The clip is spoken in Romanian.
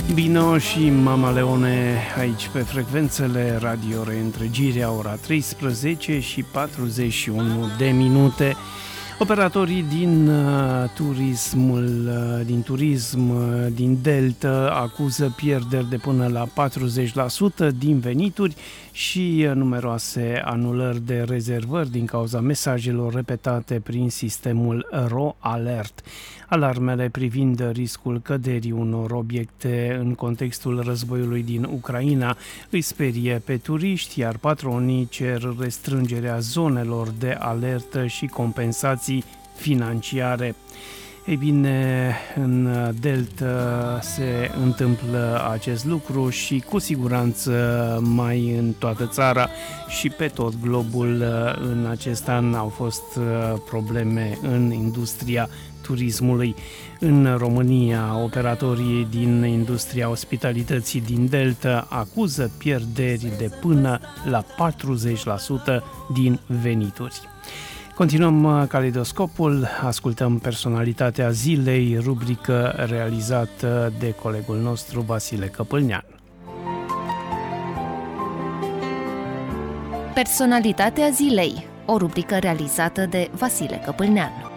Bino și Mama Leone aici pe frecvențele Radio Reîntregirea, ora 13 și 41 de minute. Operatorii din turism din Delta acuză pierderi de până la 40% din venituri și numeroase anulări de rezervări din cauza mesajelor repetate prin sistemul RO Alert. Alarmele privind riscul căderii unor obiecte în contextul războiului din Ucraina îi sperie pe turiști, iar patronii cer restrângerea zonelor de alertă și compensații financiare. Ei bine, în Delta se întâmplă acest lucru și cu siguranță mai în toată țara și pe tot globul în acest an au fost probleme în industria turismului. În România, operatorii din industria ospitalității din Delta acuză pierderi de până la 40% din venituri. Continuăm Caleidoscopul, ascultăm Personalitatea Zilei, rubrică realizată de colegul nostru Vasile Căpâlnean. Personalitatea Zilei, o rubrică realizată de Vasile Căpâlnean.